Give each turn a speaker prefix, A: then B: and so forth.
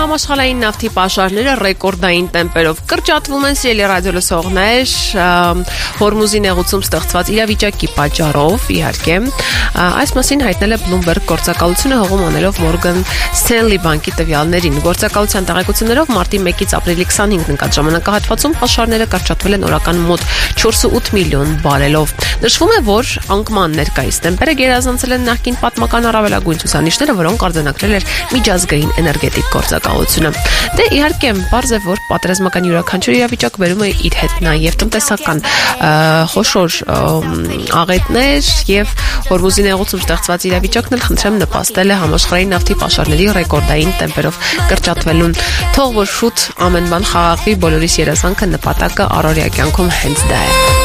A: Համաշխարհային նավթի պաշարները ռեկորդային տեմպերով կրճատվում են, սիրելի ռադիոլսողներ, Հորմուզի նեղուցում ստեղծված իրավիճակի պատճառով, իհարկե։ Այս մասին հայտնել է Bloomberg գործակալությունը հողում անելով Morgan Stanley բանկի տվյալներին։ Գործակալության տեղեկություններով մարտի 1-ից ապրիլի 25 ընկած ժամանակահատվածում պաշարները կրճատվել են օրական մոտ 4.8 միլիոն բարելով։ Նշվում է, որ անկման ներկայիս տեմպերը գերազանցել են նախկին պատմական առավելագույն ցուցանիշները, որոնք արձանագրել էր միջազգային էներգետիկ գործակալությունը։ Դե իհարկե, պարզ է, որ պատերազմական յուրաքանչյուր իրավիճակ բերում է իր հետ նաև տնտեսական խոշոր աղետներ եւ Հորմուզի նեղուցում ստեղծված իրավիճակն էլ խնդրեմ նպաստել է համաշխարհային նավթի պաշարների ռեկորդային տեմպերով կրճատվելուն։ Թող որ շուտ ամեն բան խաղաղվի, բոլորիս երազանքը նպատակը առօրյա կյանքում հենց դա է։